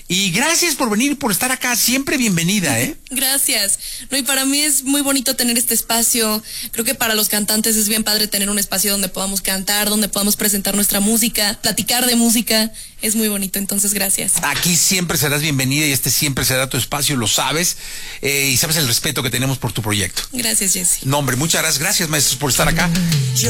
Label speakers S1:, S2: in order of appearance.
S1: Y gracias por venir y por estar acá. Siempre bienvenida, ¿eh?
S2: Gracias. No, y para mí es muy bonito tener este espacio. Creo que para los cantantes es bien padre tener un espacio donde podamos cantar, donde podamos presentar nuestra música, platicar de música. Es muy bonito, entonces gracias.
S1: Aquí siempre serás bienvenida y este siempre será tu espacio, lo sabes. Y sabes el respeto que tenemos por tu proyecto.
S2: Gracias, Jesse.
S1: No, hombre, muchas gracias, maestros, por estar acá.